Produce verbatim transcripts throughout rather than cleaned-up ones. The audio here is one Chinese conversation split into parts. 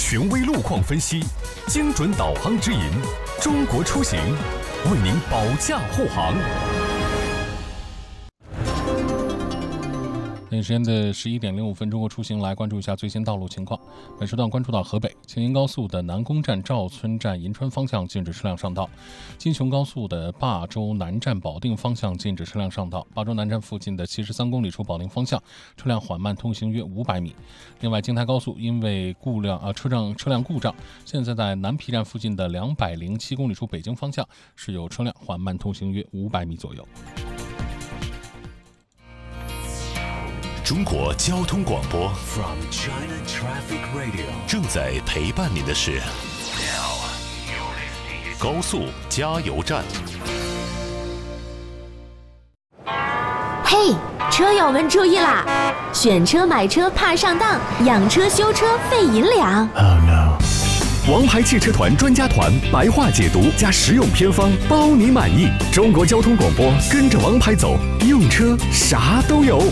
权威路况分析，精准导航指引，中国出行为您保驾护航。 北京时间的十一点零五分，中国出行来关注一下最新道路情况。本时段关注到河北青银高速的南宫站赵村站银川方向禁止车辆上道，金雄高速的霸州南站保定方向禁止车辆上道，霸州南站附近的七十三公里处保定方向车辆缓慢通行约五百米。另外，京台高速因为故障啊车辆车辆故障，现在在南皮站附近的两百零七公里处北京方向是有车辆缓慢通行约五百米左右。 中国交通广播 From China Traffic Radio 正在陪伴您的是高速加油站。 嘿，车友们注意啦！选车买车怕上当，养车修车费银两。 Oh no！ 王牌汽车团专家团白话解读加实用偏方，包你满意。中国交通广播，跟着王牌走，用车啥都有。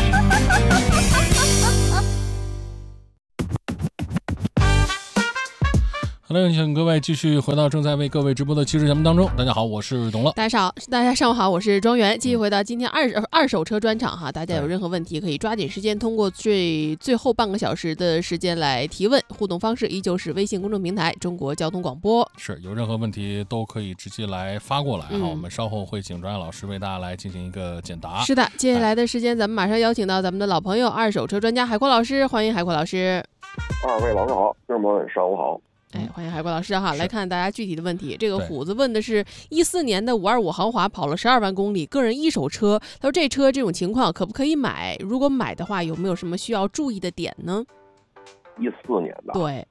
好的，请各位继续回到正在为各位直播的汽车节目当中。大家好，我是董乐。 大家好，大家上午好，我是庄园。继续回到今天二二手车专场哈，大家有任何问题可以抓紧时间通过最最后半个小时的时间来提问，互动方式依旧是微信公众平台中国交通广播。 是有任何问题都可以直接来发过来哈、嗯，我们稍后会请专业老师为大家来进行一个解答。 是的，接下来的时间咱们马上邀请到咱们的老朋友二手车专家海阔老师，欢迎海阔老师。 二位老师好，听众朋友们上午好。 哎，欢迎海阔老师哈，来看大家具体的问题。这个虎子问的是一四年的五二五豪华跑了十二万公里，个人一手车。他说这车这种情况可不可以买？如果买的话，有没有什么需要注意的点呢？ 一四年的。 对。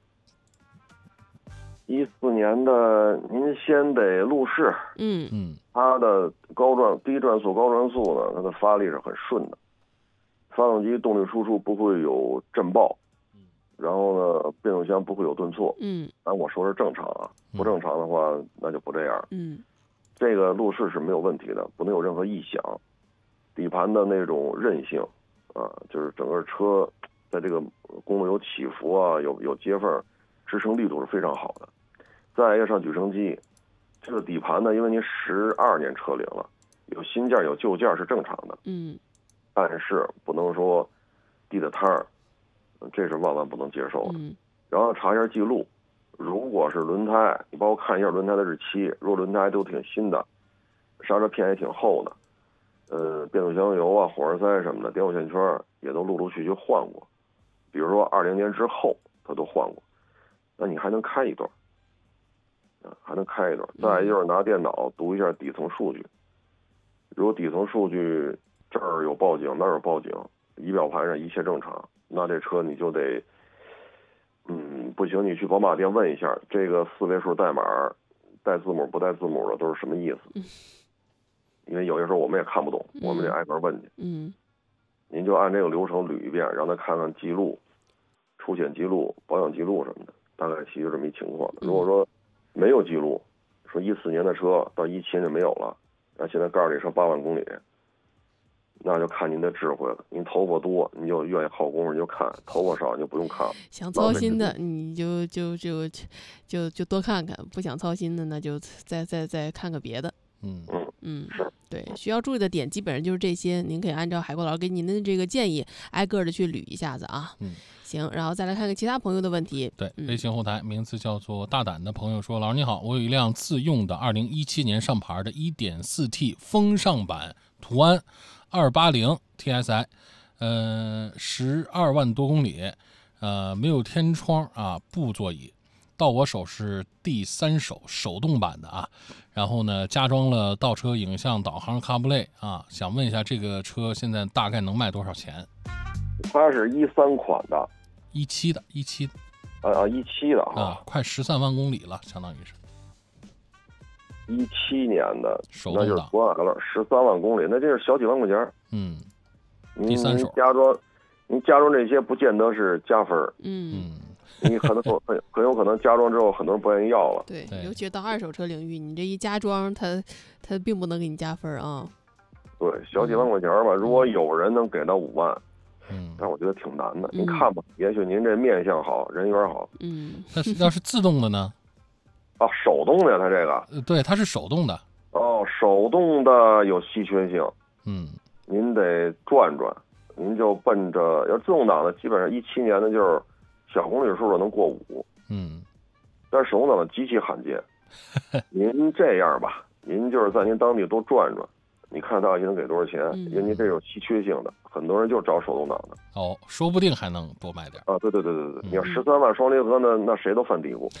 一四年的，您先得路试。 嗯嗯。 它的高转低转速、高转速呢，它的发力是很顺的，发动机动力输出不会有震爆。然后呢，变速箱不会有顿挫。 嗯， 按我说是正常啊，不正常的话那就不这样。 嗯， 这个路试是没有问题的，不能有任何异响。底盘的那种韧性啊，就是整个车在这个公路有起伏啊，有有接缝，支撑力度是非常好的。再一个上举升机，这个底盘呢，因为您十二年车龄了，有新件有旧件是正常的。 嗯， 但是不能说地的摊儿。这是万万不能接受的。 嗯， 然后查一下记录，如果是轮胎，你包括看一下轮胎的日期，如果轮胎都挺新的，刹车片也挺厚的，呃，变速箱油啊、火花塞什么的、点火线圈也都陆陆续续换过，比如说二零年之后它都换过，那你还能开一段，啊，还能开一段。再就是拿电脑读一下底层数据，如果底层数据这儿有报警，那儿有报警，仪表盘上一切正常。那这车你就得，嗯，不行，你去宝马店问一下，这个四位数代码带字母不带字母的都是什么意思？ 嗯、 因为有些时候我们也看不懂，我们得挨个问去。 嗯， 您就按这个流程捋一遍，让他看看记录、出险记录、保养记录什么的，大概其实这么一情况。如果说没有记录，说一四年的车到一七年就没有了，然后现在告诉你说八万公里。那就看您的智慧了。您头发多，你就愿意耗功夫，你就看；头发少，你就不用看了。 想操心的，你就就就就就多看看；不想操心的，那就再再再看个别的。 嗯嗯嗯， 是对，需要注意的点基本上就是这些。您可以按照海阔老师给您的这个建议，挨个的去捋一下子啊。 嗯， 行，然后再来看看其他朋友的问题。 对，微信后台名字叫做大胆的朋友说：“老师你好，我有一辆自用的二零一七年上牌的 一点四 T 风尚版途安。二八零 T S I， 呃，十二万多公里，呃，没有天窗啊，布座椅，到我手是第三手手动版的啊，然后呢，加装了倒车影像、导航、CarPlay 啊，想问一下这个车现在大概能卖多少钱？ 它是一三款的， 一七的，一七的， 啊啊，一七的啊，快十三万公里了，相当于是。 一七年的， 手那就是多大了？十三万公里，那这是小几万块钱。 嗯， 第三手加装，您加装这些不见得是加分。 嗯， 你可能很很有可能加装之后，很多人不愿意要了。 对，尤其是到二手车领域，你这一加装，它它并不能给你加分啊。 对，小几万块钱吧，如果有人能给到五万， 嗯， 但我觉得挺难的。 嗯您看吧，也许您这面相好，人缘好。 嗯， 但是要是自动的呢？ 啊，手动的呀，它这个。 呃，对，它是手动的。 哦，手动的有稀缺性。 嗯， 您得转转，您就奔着要自动挡的，基本上一七年的就是小公里数的能过五。 嗯， 但是手动挡的极其罕见。您这样吧，您就是在您当地多转转，你看大概能给多少钱？ 嗯因为您这有稀缺性的，很多人就找手动挡的。 哦，说不定还能多卖点。 啊，对对对对对， 嗯你要十三万双离合呢，那谁都犯嘀咕。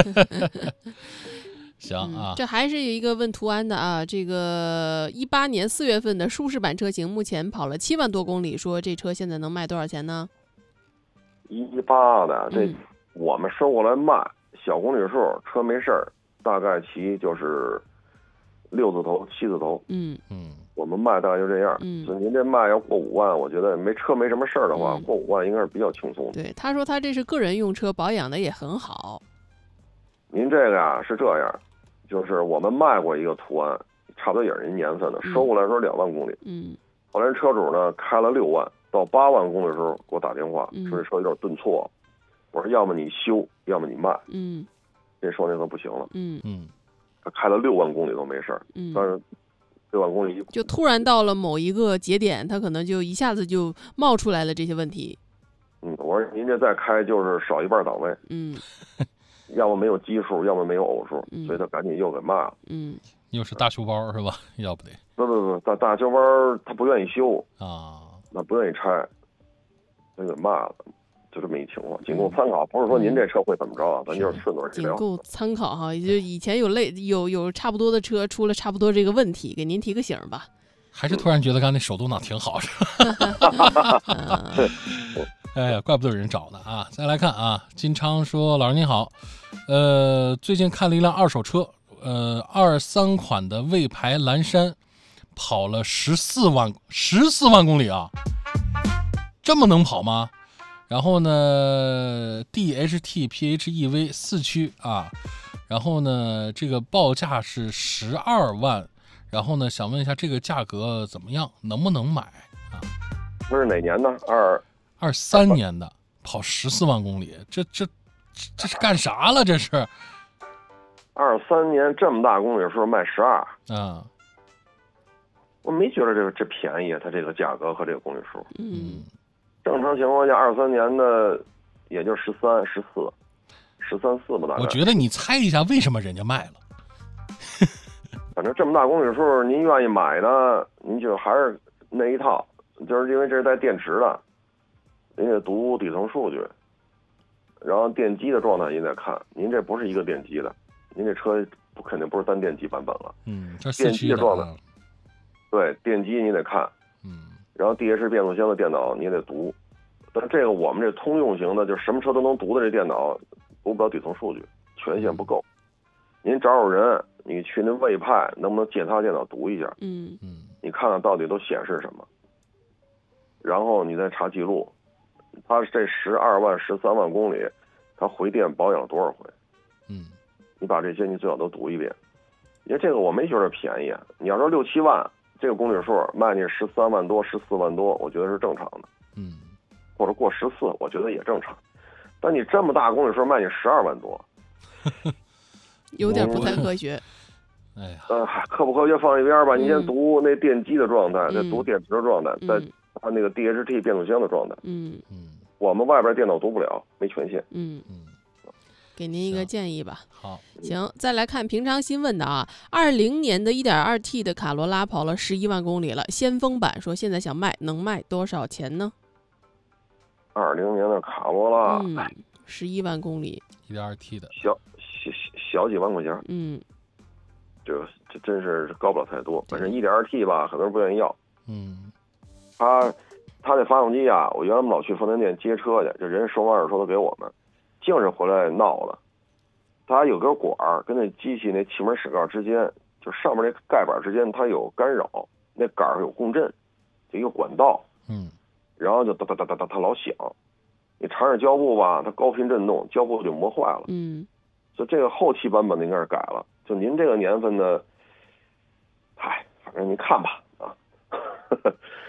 行啊， 嗯，这还是有一个问途安的啊，这个一八年四月份的舒适版车型，目前跑了七万多公里，说这车现在能卖多少钱呢？ 一八的这、 嗯我们收过来卖，小公里数车没事儿，大概骑就是六字头、七字头。 嗯嗯， 我们卖大概就这样。 嗯所以您这卖要过五万，我觉得没车没什么事儿的话， 嗯过五万应该是比较轻松的。 对，他说他这是个人用车，保养的也很好。 您这个呀是这样，就是我们卖过一个途安，差不多也是您年份的，收过来说两万公里， 嗯后来车主呢开了六万，到八万公里的时候给我打电话， 嗯说这车有点顿挫，我说要么你修，要么你卖， 嗯这双离合不行了， 嗯嗯， 他开了六万公里都没事儿，但嗯， 是六万公里一就突然到了某一个节点，他可能就一下子就冒出来了这些问题。 嗯，我说您这再开就是少一半档位， 嗯要么没有奇数，要么没有偶数， 嗯所以他赶紧又给骂了。 嗯又是大修包是吧？要不得不不不，大大修包他不愿意修， 啊。 那不愿意拆，他给骂了，就这么一情况，仅供参考。不是说您这车会怎么着啊，咱就是顺嘴一聊。 仅供参考哈，也就以前有类有有差不多的车出了差不多这个问题，给您提个醒儿吧。 还是突然觉得刚才那手动挡挺好，是吧？哎呀，怪不得有人找呢啊！再来看啊，金昌说：“老师您好，呃，最近看了一辆二手车，呃，二三款的魏牌蓝山，跑了十四万十四万公里啊，这么能跑吗？然后呢 ，D H T P H E V 四驱啊，然后呢，这个报价是十二万。”然后呢，想问一下这个价格怎么样，能不能买啊？ 这是哪年的？二二三年的，跑十四万公里，这这这这是干啥了？这是二三年这么大公里数卖十二， 啊， 我没觉得这个这便宜啊，它这个价格和这个公里数。 嗯正常情况下，二三年的也就十三、十四、十三四吧，大概。 我觉得你猜一下，为什么人家卖了？ 反正这么大公里数，您愿意买呢，您就还是那一套，就是因为这是带电池的，您得读底层数据，然后电机的状态您得看，您这不是一个电机的，您这车不肯定不是单电机版本了， 嗯，这四电驱的机的状态啊， 对，电机你得看， 嗯然后 D H 变速箱的电脑你也得读，但这个我们这通用型的，就什么车都能读的这电脑，读不了底层数据，权限不够，您找找人。你去那魏派能不能借他电脑读一下？ 嗯嗯你看看到底都显示什么，然后你再查记录，他这十二万、十三万公里，他回电保养了多少回？ 嗯你把这些你最好都读一遍，因为这个我没觉得便宜啊。你要说六七万这个公里数卖你十三万多、十四万多，我觉得是正常的， 嗯， 或者过十四，我觉得也正常。但你这么大公里数卖你十二万多。 有点不太科学。 哎呀， 呃，科不科学放一边吧，你先读那电机的状态， 嗯再读电池的状态，再它那个 D H T 变速箱的状态。 嗯嗯我们外边电脑读不了，没权限。 嗯， 嗯， 给您一个建议吧。 好， 行，再来看平常心问的啊，二零年的 一点二 T 的卡罗拉跑了十一万公里了，先锋版说现在想卖，能卖多少钱呢？ 二零年的卡罗拉， 嗯，十一万公里。 一点二 T 的， 小小小几万块钱， 嗯这这真是高不了太多。反正一点二 T 吧，很多人不愿意要。 嗯它它那发动机啊，我原来我们老去丰田店接车去，这人收完二手车都给我们，净是回来闹的。它有根管儿跟那机器那气门室盖之间，就上面那盖板之间，它有干扰，那杆儿有共振，就一个管道， 嗯然后就哒哒哒哒哒，它老响。你缠上胶布吧，它高频震动，胶布就磨坏了。 嗯就这个后期版本的应该是改了。就您这个年份的，嗨，反正您看吧啊。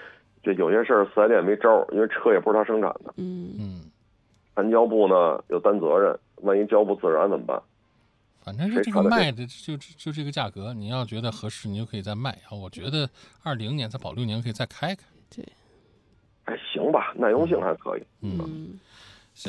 这有些事儿四 S 店没招儿，因为车也不是他生产的。 嗯嗯， 单交部呢有担责任，万一交不自然怎么办？ 反正是这个卖的就就就这个价格，你要觉得合适，你就可以再卖啊。我觉得二零年再保六年可以再开开。 对， 还行吧，耐用性还可以。 嗯，行。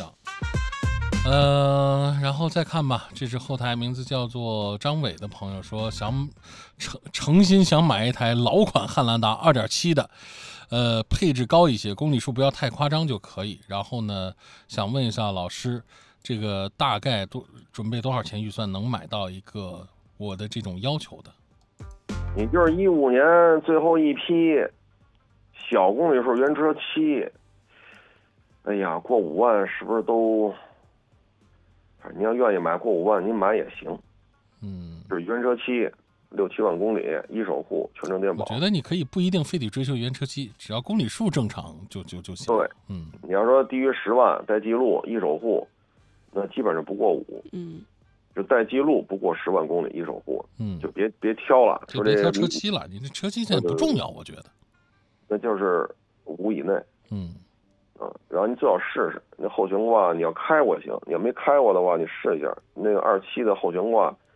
呃，然后再看吧，这是后台名字叫做张伟的朋友说，想诚诚心想买一台老款汉兰达 二点七 的，呃，配置高一些，公里数不要太夸张就可以。然后呢，想问一下老师，这个大概多准备多少钱预算能买到一个我的这种要求的？ 你就是一五年最后一批小公里数原车漆，哎呀，过五万是不是都？你要愿意买过五万，你买也行。 嗯， 就是原车漆，六七万公里，一手库，全程电保。 我觉得你可以不一定非得追求原车漆，只要公里数正常就就就行。 对， 嗯， 你要说低于十万带记录一手库，那基本上不过五。 嗯， 就带记录不过十万公里一手库， 嗯， 就别别挑了， 就别挑车漆了。你这车漆现在不重要，我觉得。 那就是五以内。 嗯。 啊，然后你最好试试那后悬挂，你要开过行，你要没开过的话，你试一下那个二七的后悬挂，